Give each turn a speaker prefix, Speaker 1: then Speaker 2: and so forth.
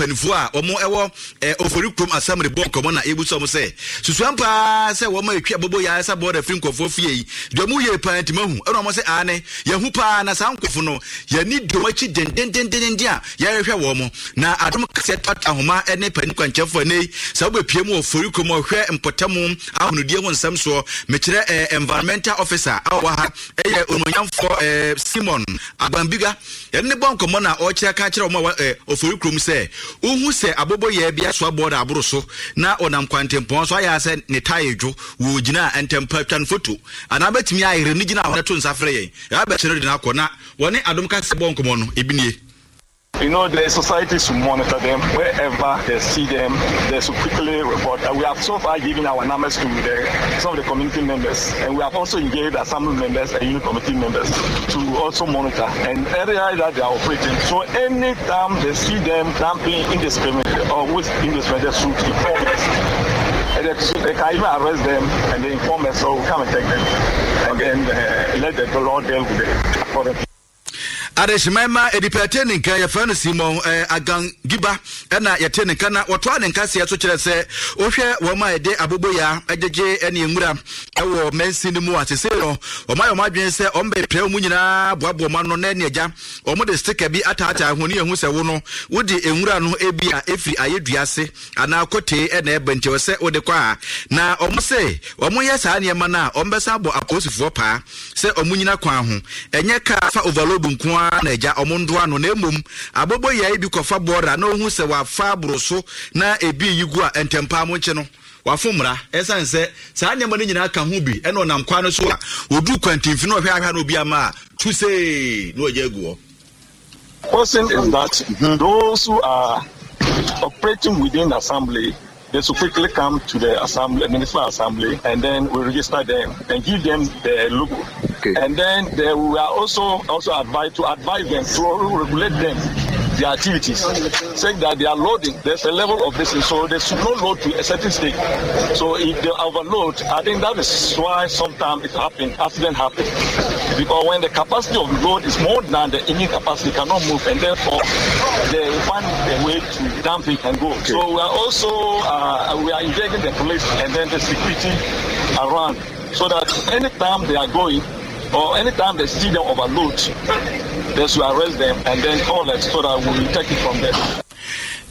Speaker 1: mpanifo a omo ewo ofori krom assembly board komo na ebu so mo say susuampa say wo ma etwa bobo ya sa board afri nkofo fie do mu ye pa ntimahu eno mo say ane ye hu pa na sa nkofo no ye ni do machi den a ye hwehwe wo mo na adom kase ahoma ene pani kwanchefo ne sa wo bepie mu ofori krom hwe mpotamu ahonudie ho nsam so mekire environmental officer awa ha eye ononyamfo Simon Abambiga ene bon komo na o kire ka kire wo ofori krom say uhu se abobo ye bia so aboda aboro so na onam kwantempon so aya se ne tayejo wo gina entempa twan photo ana betimi ayire ni gina wo to nsafre ye ya be kire de na akona woni adom ka se bon komo no ebinie.
Speaker 2: You know, the societies to monitor them wherever they see them. They should quickly report. We have so far given our numbers to some of the community members, and we have also engaged assembly members and unit committee members to also monitor and area that they are operating. So anytime they see them dumping indiscriminately or with indiscriminate, they should inform us. And they can even arrest them and they inform us, so we come and take them and then let the law deal with it accordingly.
Speaker 1: Adeshimema edipateni nka ya fana Simon agan giba na yeteni nka na woto ane nka se so kire se ohwe wo ma ede abobo ya ajeje ene enwura ewo mensi ni mu atese no o ma yo madwen se o mbe pre mu nyina boabo ma no na ne agya o mo de sticker bi atata ahoni ehu se wo no wodi enwura no ebi a efri ayeduase ana kote ene ebente wo se ode kwa na o mo se o mo ye sa ne ma na o mbesa bo akosifo pa se o mu nyina kwa ho enye ka fa overload nko na eja omondo ano na emom abobo ya ebi kofa bora na ohun se wa fa broso na ebi yigu a entempa mo nche no wa fomra esanse sa nyama ni nyina ka ho bi e no nam kwa no so a odu kwantimfi no hwe ahwa na obi ama to say no ejaguo.
Speaker 2: Person is that those who are operating within the assembly, they should quickly come to the assembly, municipal assembly, and then we register them and give them the logo. Okay. And then we are also advised to advise them to regulate them, their activities, saying that they are loading. There's a level of this, so they should not load to a certain stage. So if they overload, I think that is why sometimes accident happens. Because when the capacity of the load is more than the engine capacity, cannot move, and therefore they find a way to dump it and go. Okay. So we are also we are engaging the police and then the security around, so that anytime they are going or anytime they see them overload, they should arrest them and then call us so that we will take it from there.